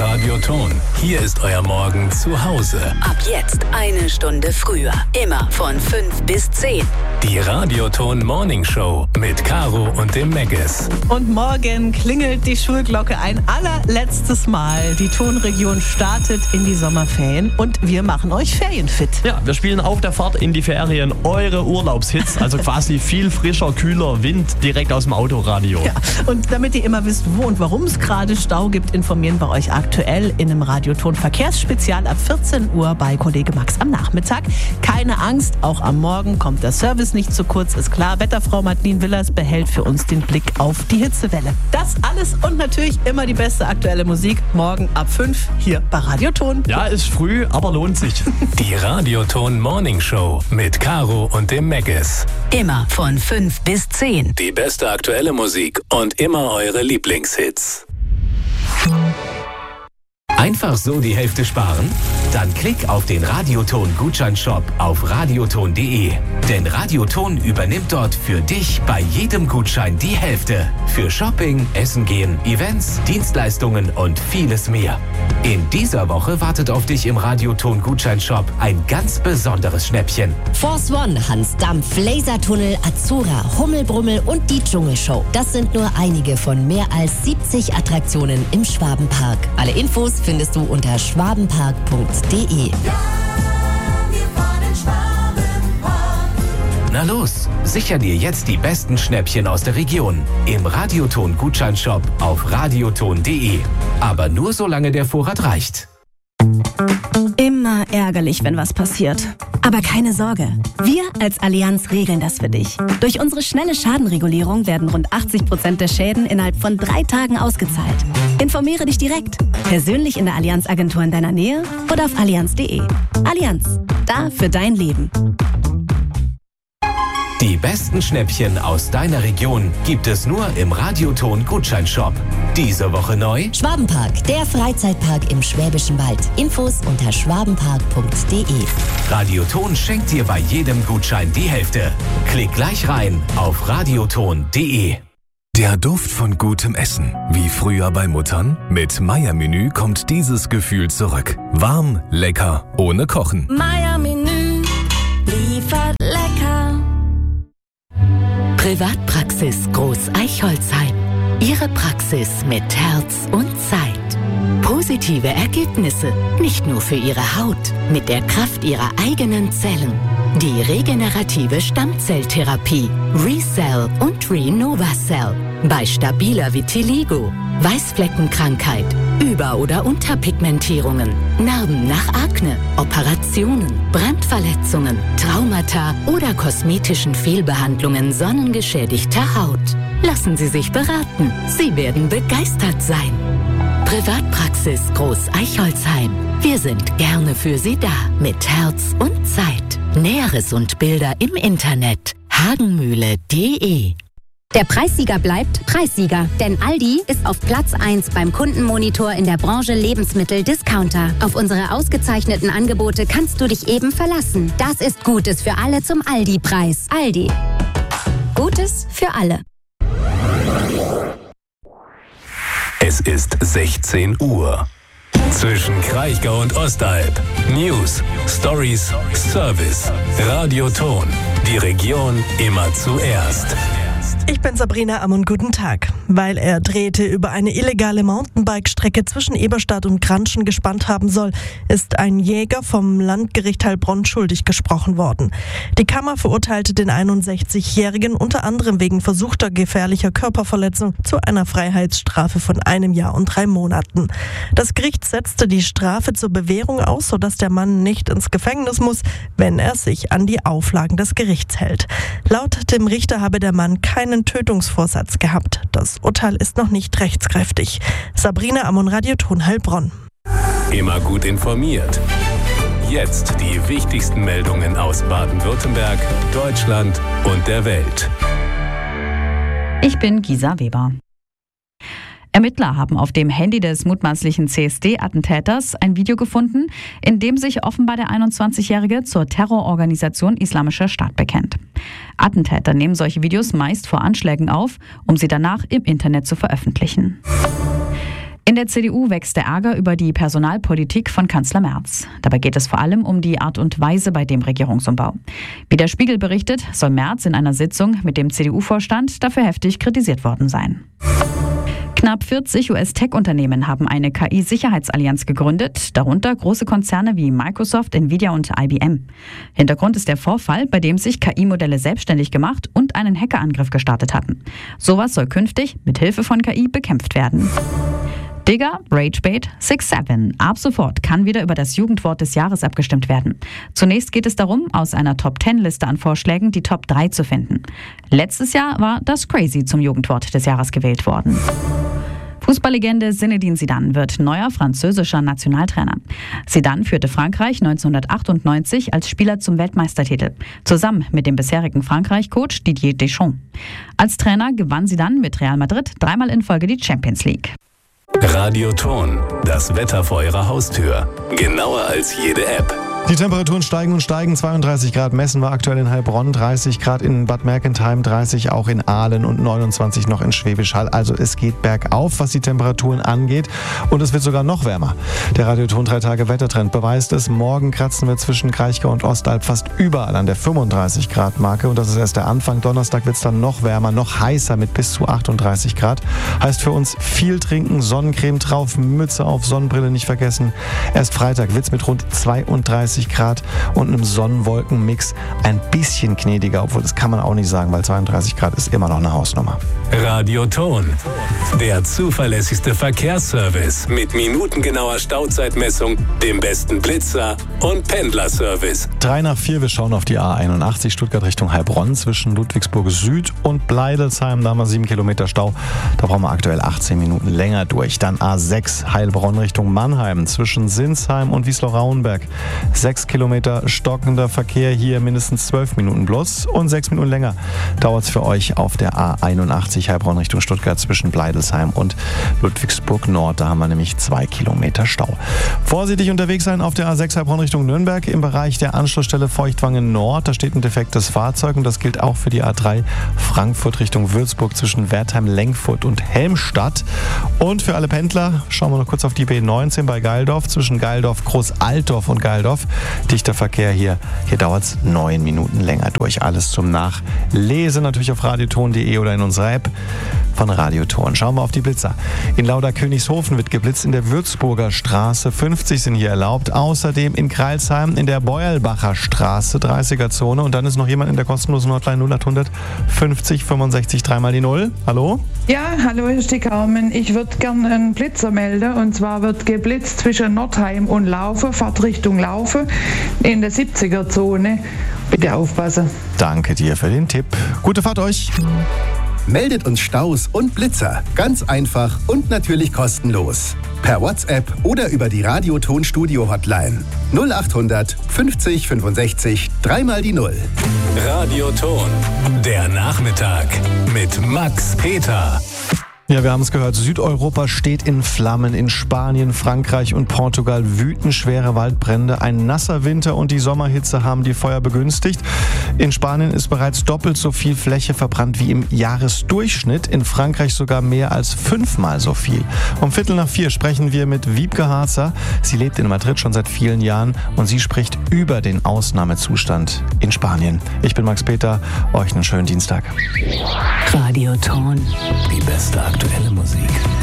Radioton. Hier ist euer Morgen zu Hause. Ab jetzt 1 Stunde früher. Immer von 5 bis 10. Die Radioton Morning Show mit Caro und dem Megges. Und morgen klingelt die Schulglocke ein allerletztes Mal. Die Tonregion startet in die Sommerferien und wir machen euch ferienfit. Ja, wir spielen auf der Fahrt in die Ferien eure Urlaubshits. Also quasi viel frischer, kühler Wind direkt aus dem Autoradio. Ja, und damit ihr immer wisst, wo und warum es gerade Stau gibt, informieren wir euch aktuell in einem Radioton Verkehrsspezial ab 14 Uhr bei Kollege Max am Nachmittag. Keine Angst, auch am Morgen kommt der Service nicht zu kurz, ist klar. Wetterfrau Madeline Willers behält für uns den Blick auf die Hitzewelle. Das alles und natürlich immer die beste aktuelle Musik. Morgen ab 5 hier bei Radioton. Ja, ist früh, aber lohnt sich. Die Radioton Morning Show mit Caro und dem Megges. Immer von 5 bis 10. Die beste aktuelle Musik und immer eure Lieblingshits. Einfach so die Hälfte sparen? Dann klick auf den Radioton-Gutscheinshop auf radioton.de. Denn Radioton übernimmt dort für dich bei jedem Gutschein die Hälfte. Für Shopping, Essen gehen, Events, Dienstleistungen und vieles mehr. In dieser Woche wartet auf dich im Radioton-Gutscheinshop ein ganz besonderes Schnäppchen. Force One, Hans Dampf, Lasertunnel, Azura, Hummelbrummel und die Dschungelshow. Das sind nur einige von mehr als 70 Attraktionen im Schwabenpark. Alle Infos findest du unter schwabenpark.de. Na los, sicher dir jetzt die besten Schnäppchen aus der Region im Radioton-Gutscheinshop auf radioton.de. Aber nur solange der Vorrat reicht. Immer ärgerlich, wenn was passiert. Aber keine Sorge, wir als Allianz regeln das für dich. Durch unsere schnelle Schadenregulierung werden rund 80% der Schäden innerhalb von 3 Tagen ausgezahlt. Informiere dich direkt, persönlich in der Allianz-Agentur in deiner Nähe oder auf allianz.de. Allianz, da für dein Leben. Die besten Schnäppchen aus deiner Region gibt es nur im Radioton-Gutscheinshop. Diese Woche neu: Schwabenpark, der Freizeitpark im Schwäbischen Wald. Infos unter schwabenpark.de. Radioton schenkt dir bei jedem Gutschein die Hälfte. Klick gleich rein auf radioton.de. Der Duft von gutem Essen. Wie früher bei Muttern? Mit Meier-Menü kommt dieses Gefühl zurück. Warm, lecker, ohne Kochen. Meier-Menü liefert lecker. Privatpraxis Groß-Eichholzheim. Ihre Praxis mit Herz und Zeit. Positive Ergebnisse, nicht nur für Ihre Haut, mit der Kraft Ihrer eigenen Zellen. Die regenerative Stammzelltherapie ReCell und ReNovaCell. Bei stabiler Vitiligo, Weißfleckenkrankheit, Über- oder Unterpigmentierungen, Narben nach Akne, Operationen, Brandverletzungen, Traumata oder kosmetischen Fehlbehandlungen sonnengeschädigter Haut. Lassen Sie sich beraten. Sie werden begeistert sein. Privatpraxis Groß-Eichholzheim. Wir sind gerne für Sie da. Mit Herz und Zeit. Näheres und Bilder im Internet. hagenmühle.de. Der Preissieger bleibt Preissieger, denn Aldi ist auf Platz 1 beim Kundenmonitor in der Branche Lebensmittel-Discounter. Auf unsere ausgezeichneten Angebote kannst du dich eben verlassen. Das ist Gutes für alle zum Aldi-Preis. Aldi. Gutes für alle. Es ist 16 Uhr. Zwischen Kraichgau und Ostalb. News, Stories, Service. Radioton. Die Region immer zuerst. Ich bin Sabrina Ammon, guten Tag. Weil er Drähte über eine illegale Mountainbike-Strecke zwischen Eberstadt und Granschen gespannt haben soll, ist ein Jäger vom Landgericht Heilbronn schuldig gesprochen worden. Die Kammer verurteilte den 61-Jährigen unter anderem wegen versuchter gefährlicher Körperverletzung zu einer Freiheitsstrafe von 1 Jahr und 3 Monaten. Das Gericht setzte die Strafe zur Bewährung aus, sodass der Mann nicht ins Gefängnis muss, wenn er sich an die Auflagen des Gerichts hält. Laut dem Richter habe der Mann keinen Tötungsvorsatz gehabt. Das Urteil ist noch nicht rechtskräftig. Sabrina Ammon, Radioton Heilbronn. Immer gut informiert. Jetzt die wichtigsten Meldungen aus Baden-Württemberg, Deutschland und der Welt. Ich bin Gisa Weber. Ermittler haben auf dem Handy des mutmaßlichen CSD-Attentäters ein Video gefunden, in dem sich offenbar der 21-Jährige zur Terrororganisation Islamischer Staat bekennt. Attentäter nehmen solche Videos meist vor Anschlägen auf, um sie danach im Internet zu veröffentlichen. In der CDU wächst der Ärger über die Personalpolitik von Kanzler Merz. Dabei geht es vor allem um die Art und Weise bei dem Regierungsumbau. Wie der Spiegel berichtet, soll Merz in einer Sitzung mit dem CDU-Vorstand dafür heftig kritisiert worden sein. Knapp 40 US-Tech-Unternehmen haben eine KI-Sicherheitsallianz gegründet, darunter große Konzerne wie Microsoft, Nvidia und IBM. Hintergrund ist der Vorfall, bei dem sich KI-Modelle selbstständig gemacht und einen Hackerangriff gestartet hatten. Sowas soll künftig mit Hilfe von KI bekämpft werden. Digger, Ragebait, 6-7. Ab sofort kann wieder über das Jugendwort des Jahres abgestimmt werden. Zunächst geht es darum, aus einer Top-10-Liste an Vorschlägen die Top 3 zu finden. Letztes Jahr war das Crazy zum Jugendwort des Jahres gewählt worden. Fußballlegende Zinedine Zidane wird neuer französischer Nationaltrainer. Zidane führte Frankreich 1998 als Spieler zum Weltmeistertitel, zusammen mit dem bisherigen Frankreich-Coach Didier Deschamps. Als Trainer gewann Zidane mit Real Madrid 3-mal in Folge die Champions League. Radioton, das Wetter vor Ihrer Haustür. Genauer als jede App. Die Temperaturen steigen und steigen. 32 Grad messen wir aktuell in Heilbronn, 30 Grad in Bad Mergentheim, 30 auch in Aalen und 29 noch in Schwäbisch Hall. Also es geht bergauf, was die Temperaturen angeht. Und es wird sogar noch wärmer. Der Radioton 3-Tage-Wettertrend beweist es. Morgen kratzen wir zwischen Kraichgau und Ostalb fast überall an der 35 Grad Marke. Und das ist erst der Anfang. Donnerstag wird es dann noch wärmer, noch heißer mit bis zu 38 Grad. Heißt für uns viel trinken, Sonnencreme drauf, Mütze auf, Sonnenbrille nicht vergessen. Erst Freitag wird es mit rund 32 Grad und einem Sonnenwolkenmix ein bisschen gnädiger, obwohl das kann man auch nicht sagen, weil 32 Grad ist immer noch eine Hausnummer. Radioton, der zuverlässigste Verkehrsservice mit minutengenauer Stauzeitmessung, dem besten Blitzer und Pendlerservice. 3:04, wir schauen auf die A81 Stuttgart Richtung Heilbronn zwischen Ludwigsburg Süd und Bleidelsheim. Da haben wir 7 Kilometer Stau. Da brauchen wir aktuell 18 Minuten länger durch. Dann A6 Heilbronn Richtung Mannheim zwischen Sinsheim und Wiesloch-Rauenberg. 6 Kilometer stockender Verkehr, hier mindestens 12 Minuten bloß und 6 Minuten länger dauert es für euch auf der A81 Heilbronn Richtung Stuttgart zwischen Bleidelsheim und Ludwigsburg Nord. Da haben wir nämlich 2 Kilometer Stau. Vorsichtig unterwegs sein auf der A6 Heilbronn Richtung Nürnberg im Bereich der Anschlussstelle Feuchtwangen Nord. Da steht ein defektes Fahrzeug und das gilt auch für die A3 Frankfurt Richtung Würzburg zwischen Wertheim, Lenkfurt und Helmstadt. Und für alle Pendler schauen wir noch kurz auf die B19 bei Geildorf zwischen Geildorf, Großaltdorf und Geildorf. Dichter Verkehr hier. Hier dauert es 9 Minuten länger durch. Alles zum Nachlesen natürlich auf radioton.de oder in unserer App von Radioton. Schauen wir auf die Blitzer. In Lauda-Königshofen wird geblitzt in der Würzburger Straße. 50 sind hier erlaubt. Außerdem in Kreilsheim in der Beuerlbacher Straße, 30er-Zone. Und dann ist noch jemand in der kostenlosen Hotline 0800 50 65 3 die 0. Hallo? Ja, hallo, hier ist die Carmen. Ich würde gerne einen Blitzer melden. Und zwar wird geblitzt zwischen Nordheim und Laufen, Fahrtrichtung Laufen, in der 70er-Zone. Bitte aufpassen. Danke dir für den Tipp. Gute Fahrt euch. Meldet uns Staus und Blitzer. Ganz einfach und natürlich kostenlos. Per WhatsApp oder über die Radioton-Studio-Hotline. 0800 50 65 3 die 0. Radioton, der Nachmittag mit Max Peter. Ja, wir haben es gehört, Südeuropa steht in Flammen. In Spanien, Frankreich und Portugal wüten schwere Waldbrände. Ein nasser Winter und die Sommerhitze haben die Feuer begünstigt. In Spanien ist bereits doppelt so viel Fläche verbrannt wie im Jahresdurchschnitt. In Frankreich sogar mehr als 5-mal so viel. Um 3:45 sprechen wir mit Wiebke Harzer. Sie lebt in Madrid schon seit vielen Jahren und sie spricht über den Ausnahmezustand in Spanien. Ich bin Max Peter, euch einen schönen Dienstag. Radioton. Die beste aktuelle Musik.